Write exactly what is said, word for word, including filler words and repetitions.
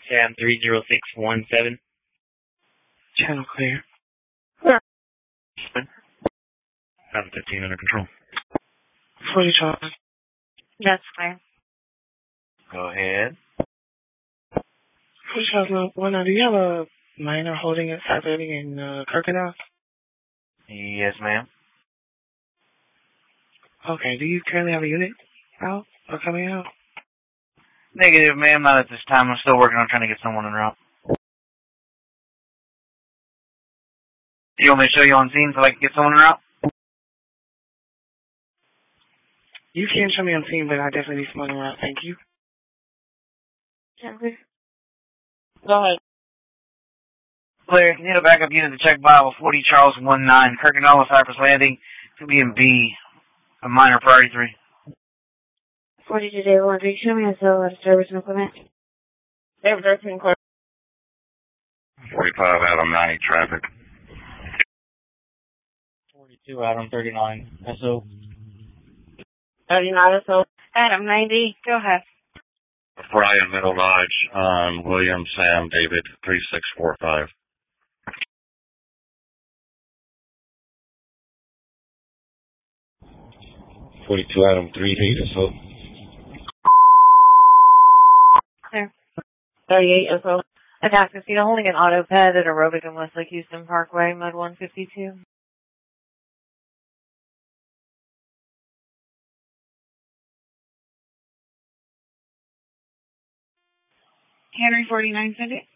Sam three zero six one seven. Channel clear. Adam fifteen under control. forty Charles. That's clear. Go ahead. forty Charles, one now, do you have a minor holding at five thirty in uh, Kirkendall? Yes, ma'am. Okay, do you currently have a unit out or coming out? Negative, ma'am. Not at this time. I'm still working on trying to get someone en route. You want me to show you on scene so I can get someone en route? You can show me on scene, but I definitely need someone around. Thank you. Okay. Go ahead. Clear. Need a backup unit to check Bible forty Charles one nine. Kirkendall, Cypress Landing. To be in B. A minor priority three. forty-two day one. Can you show me a cell out of service and equipment? They have thirteen clear. forty-five Adam ninety traffic. forty-two Adam thirty-nine. S O. thirty-nine or so. Adam ninety. Go ahead. Brian Middle Lodge on William Sam David three six four five. forty-two Adam three eight, so. Clear. thirty-eight or so. Attack Casino holding an auto ped at Aerobic and Westlake Houston Parkway, Mud one fifty-two. Henry forty-nine, send it.